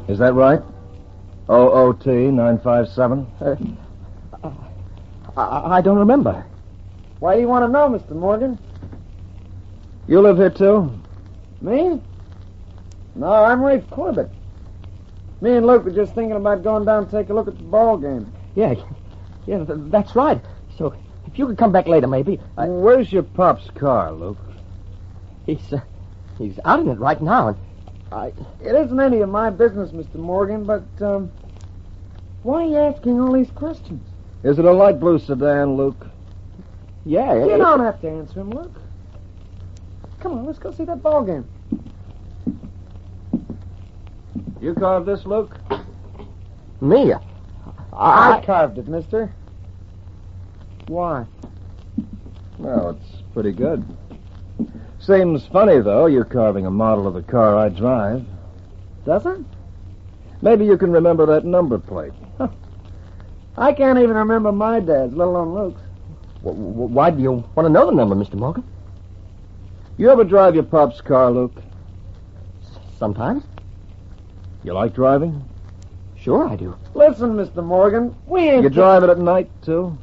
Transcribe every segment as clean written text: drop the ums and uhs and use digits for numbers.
Is that right? OOT 957? I don't remember. Why do you want to know, Mr. Morgan? You live here, too? Me? No, I'm Rafe Corbett. Me and Luke were just thinking about going down and take a look at the ball game. Yeah, that's right. So, if you could come back later, maybe. Where's your pop's car, Luke? He's out in it right now. It isn't any of my business, Mr. Morgan, but, why are you asking all these questions? Is it a light blue sedan, Luke? Yeah. You don't have to answer him, Luke. Come on, let's go see that ball game. You carved this, Luke? Me? I carved it, mister. Why? Well, it's pretty good. Seems funny, though, you carving a model of the car I drive. Does it? Maybe you can remember that number plate. I can't even remember my dad's, let alone Luke's. Why do you want to know the number, Mr. Morgan? You ever drive your pop's car, Luke? Sometimes. You like driving? Sure I do. Listen, Mr. Morgan, we ain't... You drive it at night, too?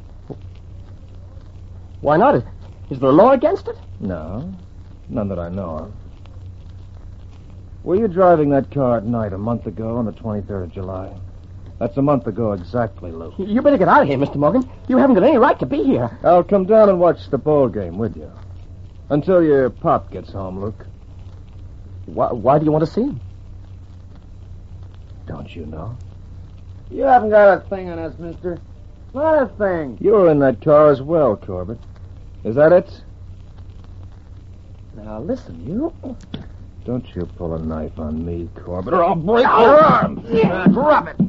Why not? Is there a law against it? No, none that I know of. Were you driving that car at night a month ago on the 23rd of July? That's a month ago exactly, Luke. You better get out of here, Mr. Morgan. You haven't got any right to be here. I'll come down and watch the ball game with you. Until your pop gets home, Luke. Why do you want to see him? Don't you know? You haven't got a thing on us, mister. Not a thing. You were in that car as well, Corbett. Is that it? Now, listen, you... Don't you pull a knife on me, Corbett, or I'll break your arm. Drop it.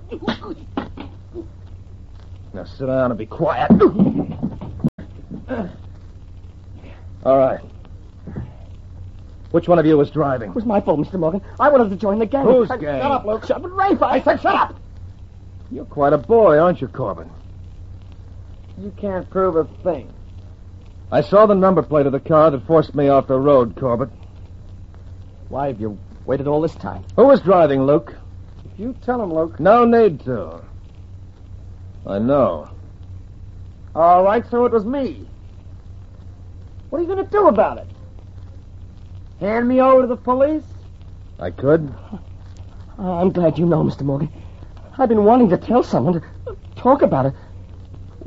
Now sit down and be quiet. All right. Which one of you was driving? It was my fault, Mr. Morgan. I wanted to join the gang. Whose gang? Shut up, Luke. Shut up, Rafe. I said shut up. You're quite a boy, aren't you, Corbett? You can't prove a thing. I saw the number plate of the car that forced me off the road, Corbett. Why have you waited all this time? Who was driving, Luke? If you tell him, Luke... No need to. I know. All right, so it was me. What are you going to do about it? Hand me over to the police? I could. I'm glad you know, Mr. Morgan. I've been wanting to tell someone to talk about it.